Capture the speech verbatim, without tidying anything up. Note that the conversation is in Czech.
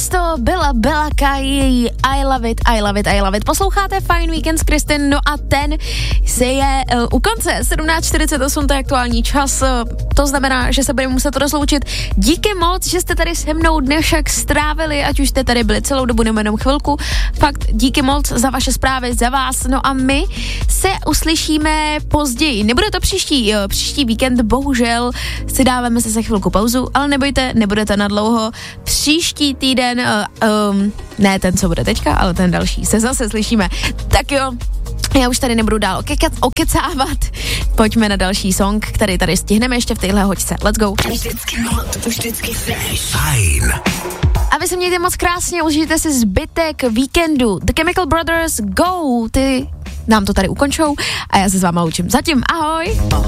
Tiesto, Bella Bellaka, její I love it, I love it, I love it. Posloucháte Fajn víkend s Kristin, no a ten se je uh, u konce, sedmnáct čtyřicet osm, to je aktuální čas, uh, to znamená, že se budeme muset rozloučit. Díky moc, že jste tady se mnou dnešek strávili, ať už jste tady byli celou dobu nebo jenom chvilku. Fakt díky moc za vaše zprávy, za vás, no a my se uslyšíme později. Nebude to příští, jo, příští víkend, bohužel si dáváme se chvilku pauzu, ale nebojte, nebude to na dlouho. Příští týden, uh, um, ne ten, co bude teďka, ale ten další, se zase slyšíme. Tak jo, já už tady nebudu dál okeka- okecávat. Pojďme na další song, který tady stihneme ještě v téhle hoďce. Let's go. Vždycky hot, vždycky fresh. Fajn. A vy se mějte moc krásně, užijte si zbytek víkendu. The Chemical Brothers, go! Ty nám to tady ukončou a já se s váma učím. Zatím ahoj!